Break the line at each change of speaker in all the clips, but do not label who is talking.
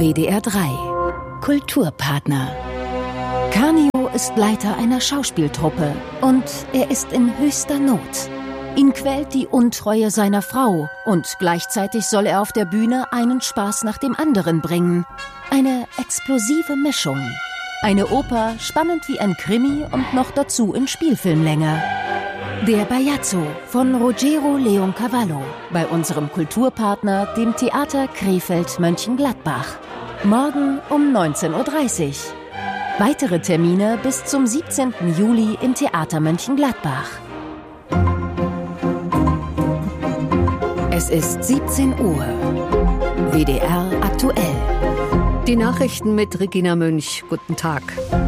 WDR 3 Kulturpartner. Canio ist Leiter einer Schauspieltruppe und er ist in höchster Not. Ihn quält die Untreue seiner Frau und gleichzeitig soll er auf der Bühne einen Spaß nach dem anderen bringen. Eine explosive Mischung. Eine Oper, spannend wie ein Krimi und noch dazu in Spielfilmlänge. Der Bajazzo von Ruggero Leoncavallo bei unserem Kulturpartner, dem Theater Krefeld-Mönchengladbach. Morgen um 19:30 Uhr. Weitere Termine bis zum 17. Juli im Theater Mönchengladbach. Es ist 17 Uhr. WDR aktuell.
Die Nachrichten mit Regina Münch. Guten Tag.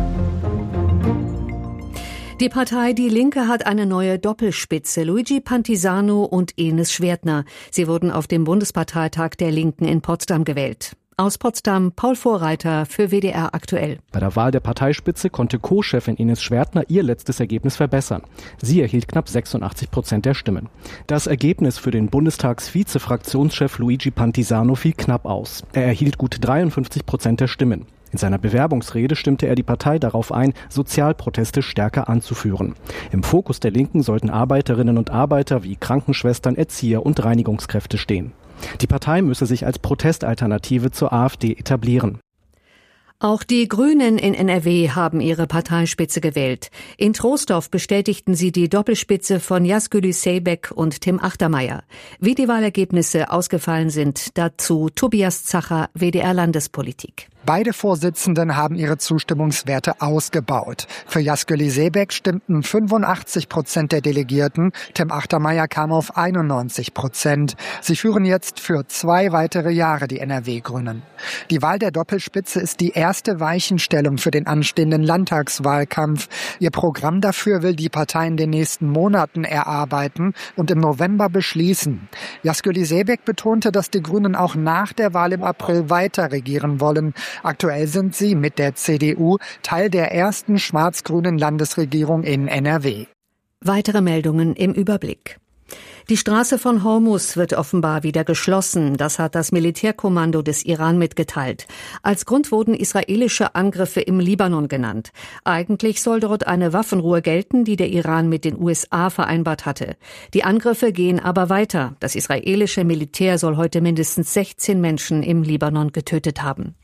Die Partei Die Linke hat eine neue Doppelspitze, Luigi Pantisano und Enis Schwertner. Sie wurden auf dem Bundesparteitag der Linken in Potsdam gewählt. Aus Potsdam, Paul Vorreiter für WDR aktuell.
Bei der Wahl der Parteispitze konnte Co-Chefin Enis Schwertner ihr letztes Ergebnis verbessern. Sie erhielt knapp 86% der Stimmen. Das Ergebnis für den Bundestags-Vize-Fraktionschef Luigi Pantisano fiel knapp aus. Er erhielt gut 53% der Stimmen. In seiner Bewerbungsrede stimmte er die Partei darauf ein, Sozialproteste stärker anzuführen. Im Fokus der Linken sollten Arbeiterinnen und Arbeiter wie Krankenschwestern, Erzieher und Reinigungskräfte stehen. Die Partei müsse sich als Protestalternative zur AfD etablieren.
Auch die Grünen in NRW haben ihre Parteispitze gewählt. In Troisdorf bestätigten sie die Doppelspitze von Yazgül Zeybek und Tim Achtermeier. Wie die Wahlergebnisse ausgefallen sind, dazu Tobias Zacher, WDR Landespolitik.
Beide Vorsitzenden haben ihre Zustimmungswerte ausgebaut. Für Yazgül Zeybek stimmten 85% der Delegierten, Tim Achtermeier kam auf 91%. Sie führen jetzt für 2 weitere Jahre die NRW-Grünen. Die Wahl der Doppelspitze ist die erste Weichenstellung für den anstehenden Landtagswahlkampf. Ihr Programm dafür will die Partei in den nächsten Monaten erarbeiten und im November beschließen. Yazgül Zeybek betonte, dass die Grünen auch nach der Wahl im April weiter regieren wollen. Aktuell sind sie mit der CDU Teil der ersten schwarz-grünen Landesregierung in NRW.
Weitere Meldungen im Überblick. Die Straße von Hormuz wird offenbar wieder geschlossen. Das hat das Militärkommando des Iran mitgeteilt. Als Grund wurden israelische Angriffe im Libanon genannt. Eigentlich soll dort eine Waffenruhe gelten, die der Iran mit den USA vereinbart hatte. Die Angriffe gehen aber weiter. Das israelische Militär soll heute mindestens 16 Menschen im Libanon getötet haben.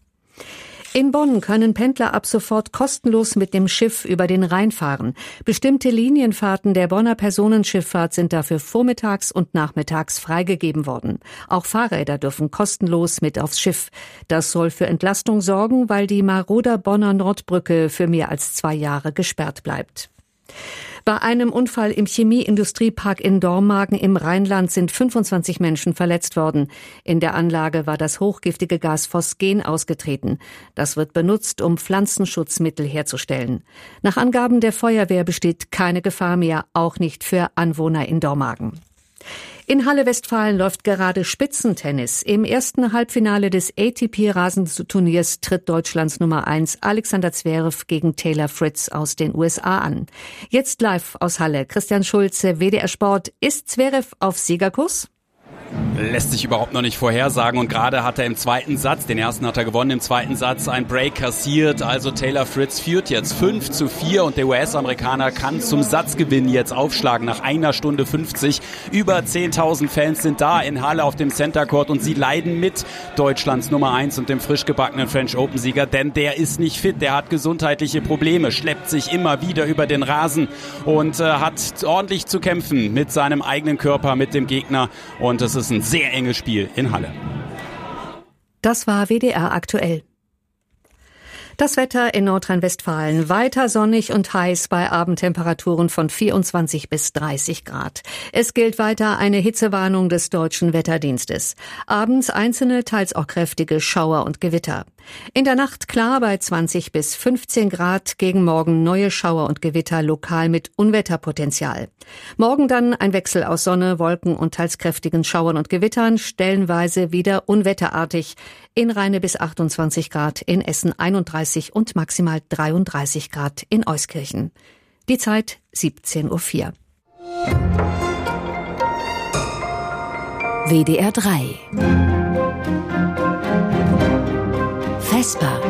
In Bonn können Pendler ab sofort kostenlos mit dem Schiff über den Rhein fahren. Bestimmte Linienfahrten der Bonner Personenschifffahrt sind dafür vormittags und nachmittags freigegeben worden. Auch Fahrräder dürfen kostenlos mit aufs Schiff. Das soll für Entlastung sorgen, weil die marode Bonner Nordbrücke für mehr als 2 Jahre gesperrt bleibt. Bei einem Unfall im Chemieindustriepark in Dormagen im Rheinland sind 25 Menschen verletzt worden. In der Anlage war das hochgiftige Gas Phosgen ausgetreten. Das wird benutzt, um Pflanzenschutzmittel herzustellen. Nach Angaben der Feuerwehr besteht keine Gefahr mehr, auch nicht für Anwohner in Dormagen. In Halle-Westfalen läuft gerade Spitzentennis. Im ersten Halbfinale des ATP-Rasenturniers tritt Deutschlands Nummer 1 Alexander Zverev gegen Taylor Fritz aus den USA an. Jetzt live aus Halle. Christian Schulze, WDR Sport. Ist Zverev auf Siegerkurs?
Lässt sich überhaupt noch nicht vorhersagen und gerade hat er im zweiten Satz, den ersten hat er gewonnen, im zweiten Satz ein Break kassiert, also Taylor Fritz führt jetzt 5:4 und der US-Amerikaner kann zum Satzgewinn jetzt aufschlagen nach 1 Stunde 50. Über 10.000 Fans sind da in Halle auf dem Center Court und sie leiden mit Deutschlands Nummer 1 und dem frisch gebackenen French Open-Sieger, denn der ist nicht fit, der hat gesundheitliche Probleme, schleppt sich immer wieder über den Rasen und hat ordentlich zu kämpfen mit seinem eigenen Körper, mit dem Gegner und es ist ein sehr enges Spiel in Halle.
Das war WDR aktuell. Das Wetter in Nordrhein-Westfalen weiter sonnig und heiß bei Abendtemperaturen von 24 bis 30 Grad. Es gilt weiter eine Hitzewarnung des Deutschen Wetterdienstes. Abends einzelne, teils auch kräftige Schauer und Gewitter. In der Nacht klar bei 20 bis 15 Grad, gegen Morgen neue Schauer und Gewitter lokal mit Unwetterpotenzial. Morgen dann ein Wechsel aus Sonne, Wolken und teils kräftigen Schauern und Gewittern, stellenweise wieder unwetterartig. In Rheine bis 28 Grad, in Essen 31 und maximal 33 Grad in Euskirchen. Die Zeit 17:04 Uhr.
WDR 3 Vesper.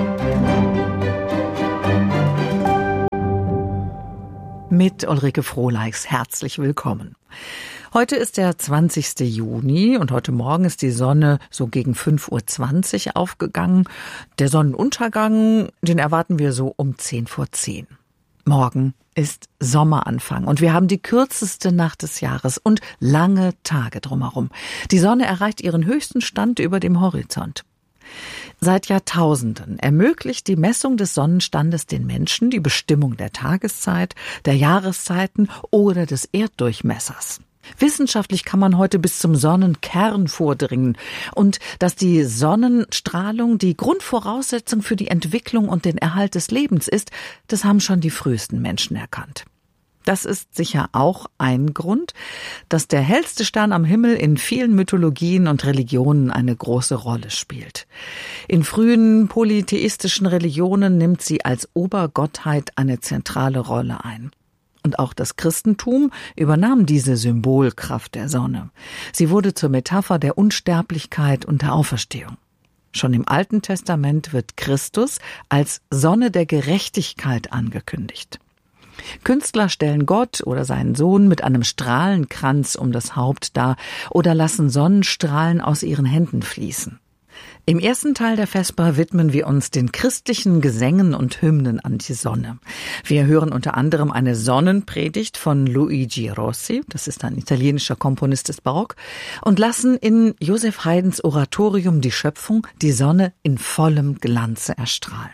Mit Ulrike Frohleichs herzlich willkommen. Heute ist der 20. Juni und heute Morgen ist die Sonne so gegen 5:20 Uhr aufgegangen. Der Sonnenuntergang, den erwarten wir so um 10:10 Uhr. Morgen ist Sommeranfang und wir haben die kürzeste Nacht des Jahres und lange Tage drumherum. Die Sonne erreicht ihren höchsten Stand über dem Horizont. Seit Jahrtausenden ermöglicht die Messung des Sonnenstandes den Menschen die Bestimmung der Tageszeit, der Jahreszeiten oder des Erddurchmessers. Wissenschaftlich kann man heute bis zum Sonnenkern vordringen und dass die Sonnenstrahlung die Grundvoraussetzung für die Entwicklung und den Erhalt des Lebens ist, das haben schon die frühesten Menschen erkannt. Das ist sicher auch ein Grund, dass der hellste Stern am Himmel in vielen Mythologien und Religionen eine große Rolle spielt. In frühen polytheistischen Religionen nimmt sie als Obergottheit eine zentrale Rolle ein. Und auch das Christentum übernahm diese Symbolkraft der Sonne. Sie wurde zur Metapher der Unsterblichkeit und der Auferstehung. Schon im Alten Testament wird Christus als Sonne der Gerechtigkeit angekündigt. Künstler stellen Gott oder seinen Sohn mit einem Strahlenkranz um das Haupt dar oder lassen Sonnenstrahlen aus ihren Händen fließen. Im ersten Teil der Vesper widmen wir uns den christlichen Gesängen und Hymnen an die Sonne. Wir hören unter anderem eine Sonnenpredigt von Luigi Rossi, das ist ein italienischer Komponist des Barock, und lassen in Joseph Haydns Oratorium Die Schöpfung die Sonne in vollem Glanze erstrahlen.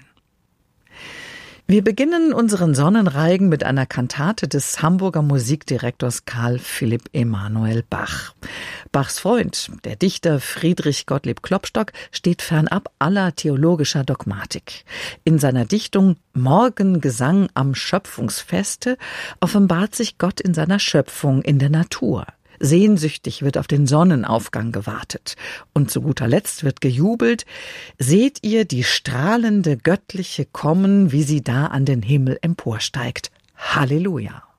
Wir beginnen unseren Sonnenreigen mit einer Kantate des Hamburger Musikdirektors Carl Philipp Emanuel Bach. Bachs Freund, der Dichter Friedrich Gottlieb Klopstock, steht fernab aller theologischer Dogmatik. In seiner Dichtung Morgengesang am Schöpfungsfeste offenbart sich Gott in seiner Schöpfung, in der Natur. Sehnsüchtig wird auf den Sonnenaufgang gewartet. Und zu guter Letzt wird gejubelt: Seht ihr die strahlende Göttliche kommen, wie sie da an den Himmel emporsteigt. Halleluja!